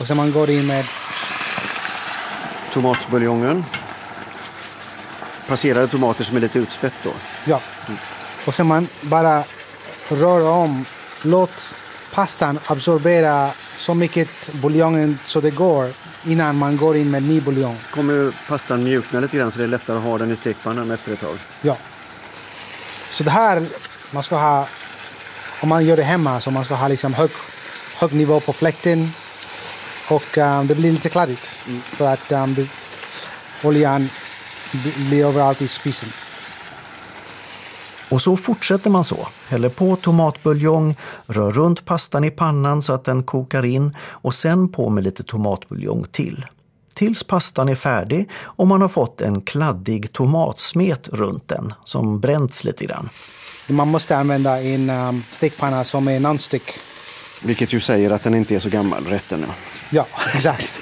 Och sen man går in med tomatbuljongen. Passerade tomater som är lite utspätt då. Ja. Och sen man bara rör om. Låt pastan absorbera så mycket buljongen så det går innan man går in med ny buljong. Kommer pastan mjukna lite grann så det är lättare att ha den i stekpannan efter ett tag? Ja. Så det här man ska ha, om man gör det hemma, så man ska ha liksom hög nivå på fläkten. Och det blir lite kladdigt för att oljan blir överallt i spisen. Och så fortsätter man så. Häller på tomatbuljong, rör runt pastan i pannan så att den kokar in och sen på med lite tomatbuljong till. Tills pastan är färdig och man har fått en kladdig tomatsmet runt den som bränts lite grann. Man måste använda en stekpanna som är nonstick. Vilket ju säger att den inte är så gammal, rätten. Ja, exakt.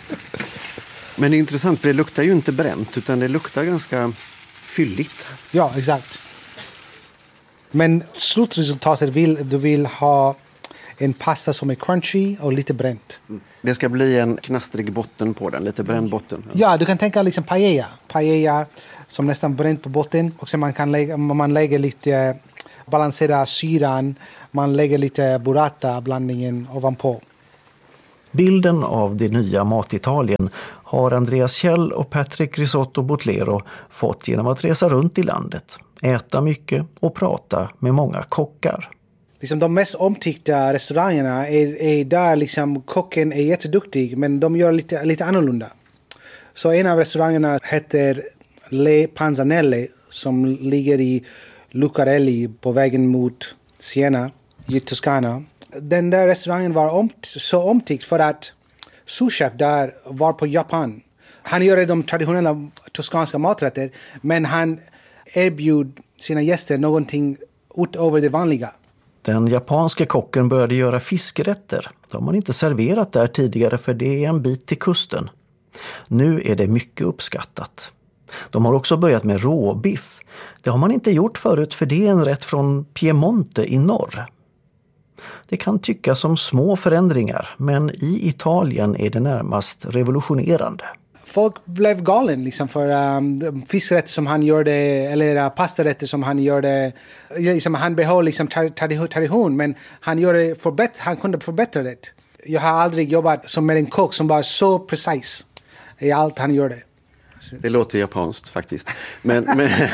Men det är intressant för det luktar ju inte bränt utan det luktar ganska fylligt. Ja, exakt. Men slutresultatet du vill ha en pasta som är crunchy och lite bränt. Det ska bli en knastrig botten på den, lite bränd botten. Ja, du kan tänka liksom paella. Paella som nästan bränt på botten. Och sen man lägger lite balansera syran. Man lägger lite burrata-blandningen ovanpå. Bilden av det nya Matitalien har Andreas Kjell och Patrick Risotto Botlero fått genom att resa runt i landet, äta mycket och prata med många kockar. Liksom de mest omtyckta restaurangerna är där liksom kocken är jätteduktig men de gör lite annorlunda. Så en av restaurangerna heter Le Panzanelle som ligger i Lucarelli på vägen mot Siena i Toscana. Den där restaurangen var så omtyckt för att souschef där var på Japan. Han gör de traditionella toskanska maträtter men han erbjöd sina gäster någonting utöver det vanliga. Den japanska kocken började göra fiskrätter. De har man inte serverat där tidigare för det är en bit till kusten. Nu är det mycket uppskattat. De har också börjat med råbiff. Det har man inte gjort förut för det är en rätt från Piemonte i norr. Det kan tyckas som små förändringar men i Italien är det närmast revolutionerande. Folk blev galen liksom för fiskrätter som han gjorde eller pastarätter som han gjorde. Liksom, han behöll liksom tradition men han kunde förbättra det. Jag har aldrig jobbat som med en kock som var så precis i allt han gjorde. Det låter japanskt faktiskt. Men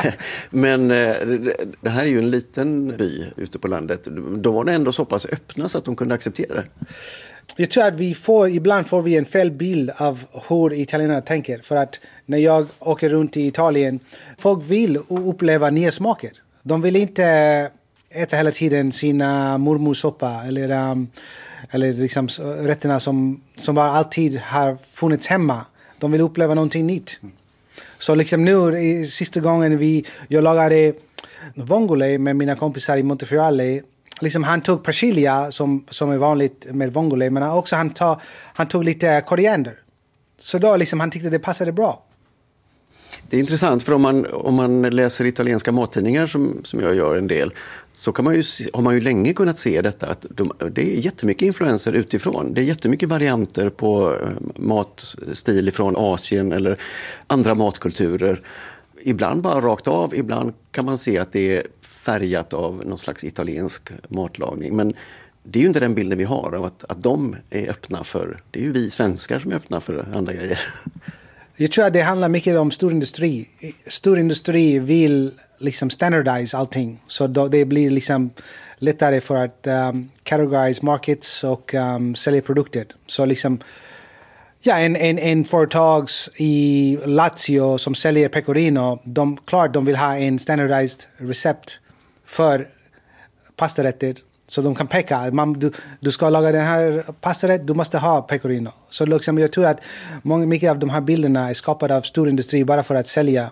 det här är ju en liten by ute på landet. Då var det ändå så pass öppna så att de kunde acceptera det. Jag tror att ibland får vi en fel bild av hur italienarna tänker. För att när jag åker runt i Italien, folk vill uppleva nya smaker. De vill inte äta hela tiden sina mormorsoppa eller liksom rätterna som bara alltid har funnits hemma. De vill uppleva någonting nytt. Så liksom nu, sista gången jag lagade vongole med mina kompisar i Montefiore. Liksom han tog persilja som är vanligt med vongole. Men också han tog lite koriander. Så då liksom han tyckte det passade bra. Det är intressant för om man läser italienska mattidningar som jag gör en del. Så har man ju länge kunnat se detta att det är jättemycket influenser utifrån. Det är jättemycket varianter på matstil från Asien eller andra matkulturer. Ibland bara rakt av, ibland kan man se att det är färgat av någon slags italiensk matlagning. Men det är ju inte den bilden vi har av att de är öppna för, det är ju vi svenskar som är öppna för andra grejer. Jag tror att det handlar mycket om storindustri. Storindustri vill liksom standardize allting. Så det blir liksom lättare för att categorize markets och sälja produkter. Så liksom, ja, en företags i Lazio som säljer pecorino, de vill ha en standardized recept för pastarätter. Så de kan peka, du ska laga den här pastarätt, du måste ha pecorino. Så liksom, jag tror att mycket av de här bilderna är skapade av storindustri bara för att sälja.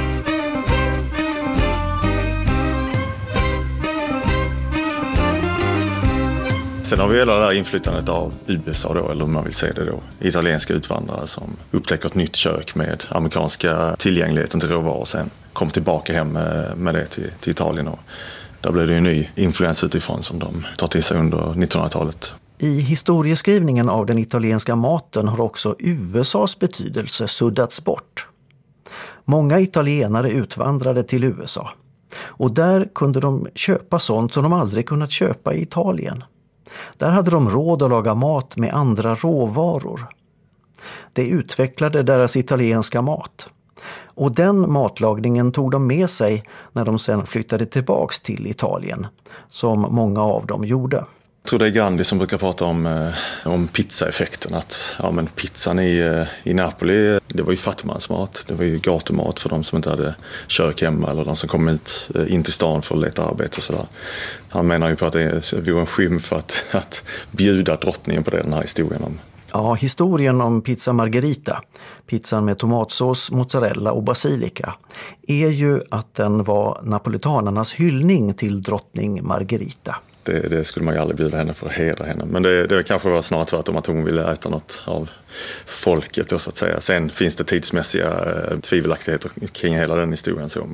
Sen har vi hela det här inflytandet av USA då, eller hur man vill säga det då. Italienska utvandrare som upptäcker ett nytt kök med amerikanska tillgängligheten till råvaror och sen kommer tillbaka hem med det till Italien. Och där blir det en ny influens utifrån som de tar till sig under 1900-talet. I historieskrivningen av den italienska maten har också USAs betydelse suddats bort. Många italienare utvandrade till USA och där kunde de köpa sånt som de aldrig kunnat köpa i Italien. Där hade de råd att laga mat med andra råvaror. Det utvecklade deras italienska mat. Och den matlagningen tog de med sig när de sedan flyttade tillbaks till Italien, som många av dem gjorde. Jag tror det är Gandhi som brukar prata om pizzaeffekten. Att men pizzan i Napoli, det var ju fattigmansmat. Det var ju gatumat för de som inte hade kök hemma eller de som kom in till stan för att leta arbete och sådär. Han menar ju på att det var en skymf att bjuda drottningen på den här historien om. Ja, historien om pizza margherita, pizzan med tomatsås, mozzarella och basilika, är ju att den var napolitanernas hyllning till drottning Margherita. Det skulle man ju aldrig bjuda henne för att hedra henne. Men det kanske var snarare tvärtom att hon ville äta något av folket då, så att säga. Sen finns det tidsmässiga tvivelaktigheter kring hela den historien. Så.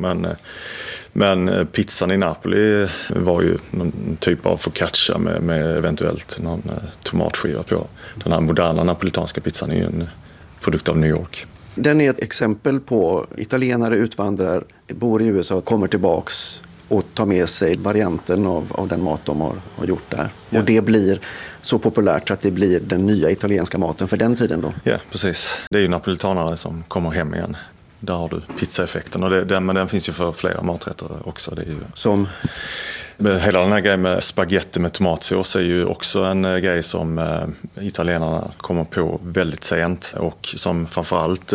Men pizzan i Napoli var ju någon typ av focaccia med eventuellt någon tomatskiva på. Den här moderna napolitanska pizzan är ju en produkt av New York. Den är ett exempel på italienare utvandrar, bor i USA, kommer tillbaks och tar med sig varianten av den mat de har gjort där. Ja. Och det blir så populärt att det blir den nya italienska maten för den tiden då. Ja, precis. Det är ju napolitanare som kommer hem igen. Där har du pizzaeffekten. Och men den finns ju för flera maträtter också. Det är ju... Som? Hela den här grejen med spaghetti med tomatsås är ju också en grej som italienarna kommer på väldigt sent. Och som framförallt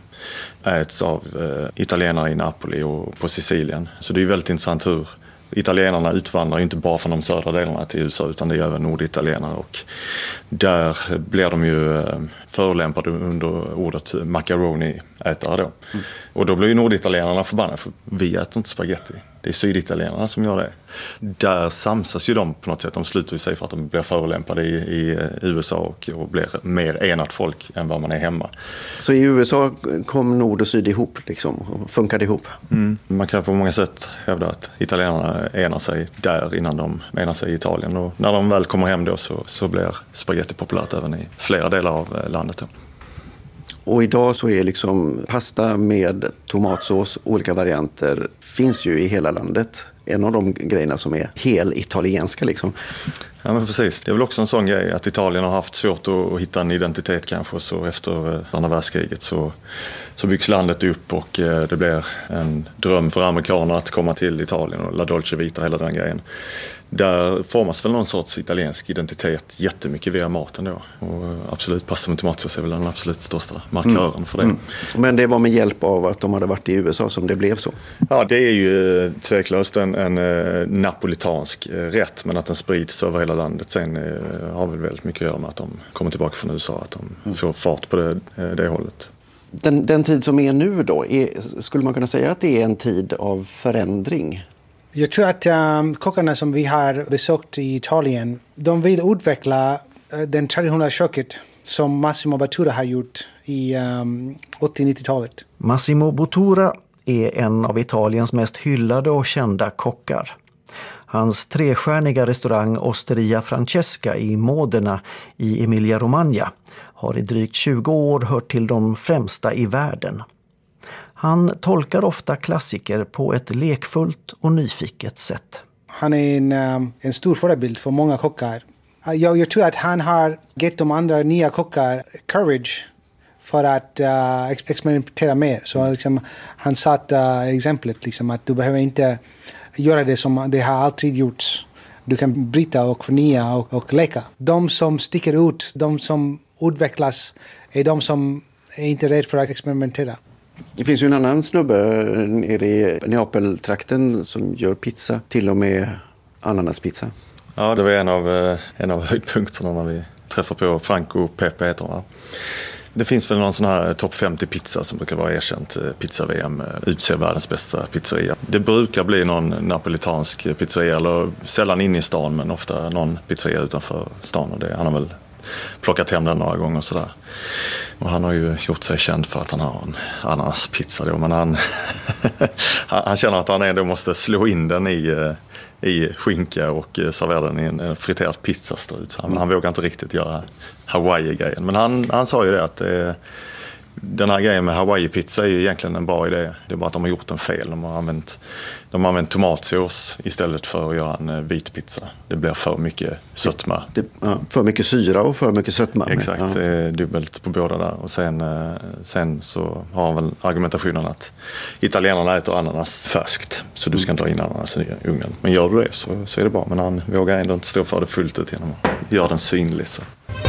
äts av italienare i Napoli och på Sicilien. Så det är ju väldigt intressant hur italienarna utvandrar inte bara från de södra delarna till USA utan det är även norditalienare. Och där blir de ju förolämpade under ordet macaroni-ätare då. Mm. Och då blir ju norditalienarna förbannade för vi äter inte spaghetti. Det är syditalienarna som gör det. Där samsas ju de på något sätt. De slutar sig för att de blir förolämpade i USA och blir mer enat folk än vad man är hemma. Så i USA kom nord och syd ihop liksom, och funkade ihop? Mm. Man kan på många sätt hävda att italienarna enar sig där innan de enar sig i Italien. Och när de väl kommer hem då så blir spaghetti populärt även i flera delar av landet då. Och idag så är liksom pasta med tomatsås, olika varianter, finns ju i hela landet. En av de grejerna som är hel italienska liksom. Ja men precis, det är väl också en sån grej att Italien har haft svårt att hitta en identitet kanske. Så efter andra världskriget så byggs landet upp och det blir en dröm för amerikaner att komma till Italien och La Dolce Vita, hela den grejen. Där formas väl någon sorts italiensk identitet jättemycket via maten då. Och absolut, pasta med tomatsås är väl den absolut största markören för det. Mm. Men det var med hjälp av att de hade varit i USA som det blev så? Ja, det är ju tveklöst en napolitansk rätt, men att den sprids över hela landet sen har väl väldigt mycket att göra med att de kommer tillbaka från USA, att de får fart på det hållet. Den tid som är nu då, skulle man kunna säga att det är en tid av förändring? Jag tror att kockarna som vi har besökt i Italien, de vill utveckla den traditionella köket som Massimo Bottura har gjort i 80-90-talet. Massimo Bottura är en av Italiens mest hyllade och kända kockar. Hans trestjärniga restaurang Osteria Francesca i Modena i Emilia-Romagna har i drygt 20 år hört till de främsta i världen. Han tolkar ofta klassiker på ett lekfullt och nyfiket sätt. Han är en stor förebild för många kockar. Jag tror att han har gett de andra nya kockar courage för att experimentera mer. Så liksom, han satt exemplet liksom, att du behöver inte göra det som det har alltid gjorts. Du kan bryta och förnya och leka. De som sticker ut, de som utvecklas är de som är inte rädda för att experimentera. Det finns ju en annan snubbe nere i Neapeltrakten som gör pizza, till och med ananaspizza. Ja, det var en av höjdpunkterna när vi träffade på Franco Pepe heter han. Det finns väl någon sån här topp 50 pizza som brukar vara erkänt pizza-VM, utser världens bästa pizzeria. Det brukar bli någon napolitansk pizzeria, eller sällan inne i stan men ofta någon pizzeria utanför stan. Och han har väl plockat hem den några gånger sådär. Och han har ju gjort sig känd för att han har en ananaspizza då, men han känner att han ändå måste slå in den i skinka och servera den i en friterad pizzastrut. Så han vågar inte riktigt göra Hawaii-grejen. Men han sa ju det att den här grejen med Hawaii-pizza är ju egentligen en bra idé. Det är bara att de har gjort en fel. De har använt tomatsås istället för att göra en vit pizza. Det blir för mycket sötma. För mycket syra och för mycket sötma. Exakt, det är dubbelt på båda där. Och sen så har han väl argumentationen att italienarna äter ananas färskt. Så du ska inte ha in ananas i ugnen. Men gör du det så är det bra. Men han vågar ändå inte stå för det fullt ut genom att göra den synlig. Så.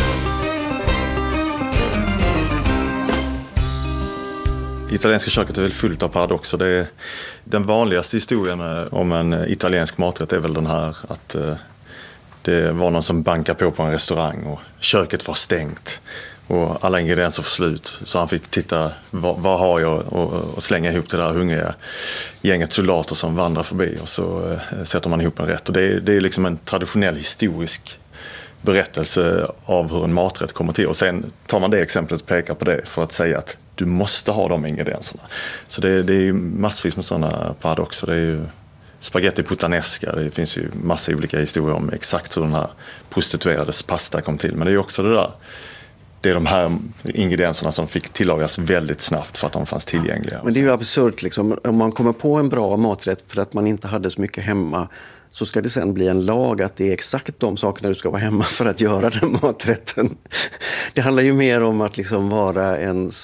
Italienska köket är väl fullt av paradoxer. Den vanligaste historien om en italiensk maträtt är väl den här att det var någon som bankade på en restaurang och köket var stängt och alla ingredienser var slut. Så han fick titta, vad har jag och slänga ihop det där hungriga gänget soldater som vandrar förbi och så sätter man ihop en rätt. Och det är liksom en traditionell historisk berättelse av hur en maträtt kommer till. Och sen tar man det exemplet och pekar på det för att säga att du måste ha de ingredienserna. Så det är ju massvis med sådana paradoxer. Det är ju spaghetti puttanesca. Det finns ju massa olika historier om exakt hur den här prostituerades pasta kom till. Men det är ju också det där. Det är de här ingredienserna som fick tillagas väldigt snabbt för att de fanns tillgängliga. Men det är ju absurt liksom. Om man kommer på en bra maträtt för att man inte hade så mycket hemma, så ska det sen bli en lag att det är exakt de sakerna du ska vara hemma för att göra den maträtten. Det handlar ju mer om att liksom vara en